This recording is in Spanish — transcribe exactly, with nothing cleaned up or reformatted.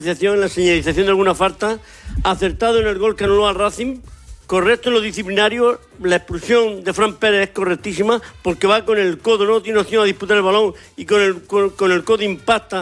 en la señalización de alguna falta, acertado en el gol que anuló al Racing, correcto en lo disciplinario, la expulsión de Fran Pérez es correctísima porque va con el codo, no tiene opción a disputar el balón y con el, con, con el codo impacta